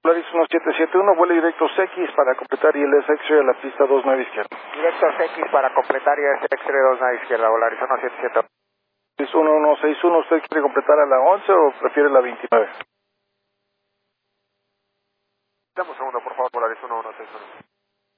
Polaris 1771, vuelo directo CX para completar ILS X-Ray a la pista 29 izquierda. Directo CX para completar ILS X-Ray 29 izquierda, Polaris 1771. Es 1161, ¿usted quiere completar a la 11 o prefiere la 29? Dame un segundo, por favor, Polaris 1161.